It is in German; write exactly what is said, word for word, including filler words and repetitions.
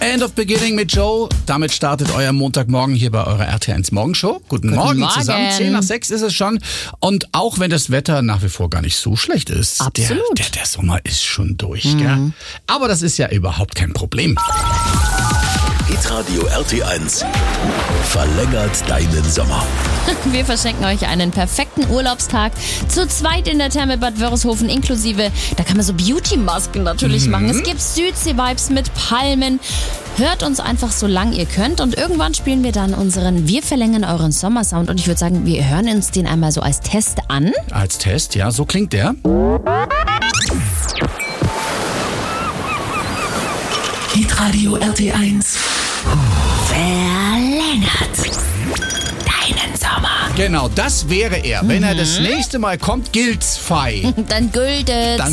End of Beginning mit Joe. Damit startet euer Montagmorgen hier bei eurer R T eins Morgenshow. Guten, Guten Morgen, Morgen zusammen. Zehn nach sechs ist es schon. Und auch wenn das Wetter nach wie vor gar nicht so schlecht ist. Absolut. Der, der, der Sommer ist schon durch. Mhm. Gell? Aber das ist ja überhaupt kein Problem. Hitradio R T eins verlängert deinen Sommer. Wir verschenken euch einen perfekten Urlaubstag zu zweit in der Therme Bad Wörishofen inklusive. Da kann man so Beauty-Masken natürlich Mhm. machen. Es gibt Südsee-Vibes mit Palmen. Hört uns einfach so lang ihr könnt und irgendwann spielen wir dann unseren Wir verlängern euren Sommersound und ich würde sagen, wir hören uns den einmal so als Test an. Als Test, ja, so klingt der. Hitradio R T eins Verlängert deinen Sommer. Genau, das wäre er. Wenn er das nächste Mal kommt, gilt's fei. Dann gültet. Dann